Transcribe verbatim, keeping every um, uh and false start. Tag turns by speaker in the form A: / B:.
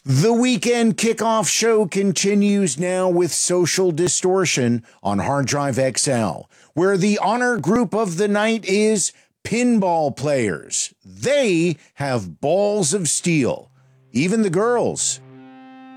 A: The weekend kickoff show continues now with Social Distortion on Hard Drive X L, where the honor group of the night is pinball players. They have balls of steel. Even the girls